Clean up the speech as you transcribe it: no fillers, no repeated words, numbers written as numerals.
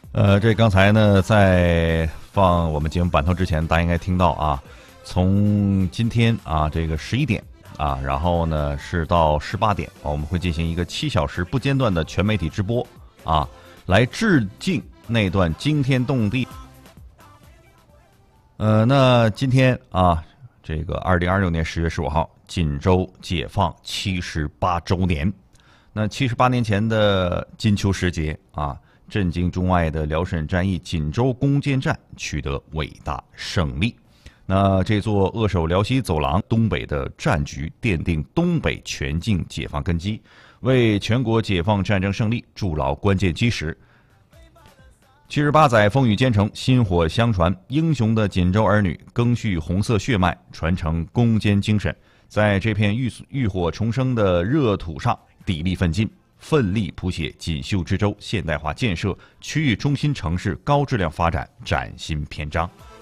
这刚才呢，在放我们节目版头之前，大家应该听到啊，从今天啊这个11点啊，然后呢是到18点啊，我们会进行一个7小时不间断的全媒体直播啊，来致敬那段惊天动地。那今天啊，这个2026年10月15号，锦州解放78周年。那78年前的金秋时节啊，震惊中外的辽沈战役锦州攻坚战取得伟大胜利。那这座扼守辽西走廊东北的战局，奠定东北全境解放根基，为全国解放战争胜利筑牢关键基石。78载风雨兼程，薪火相传，英雄的锦州儿女赓续红色血脉，传承攻坚精神，在这片浴火重生的热土上砥砺奋进，奋力谱写锦绣之州现代化建设、区域中心城市高质量发展崭新篇章。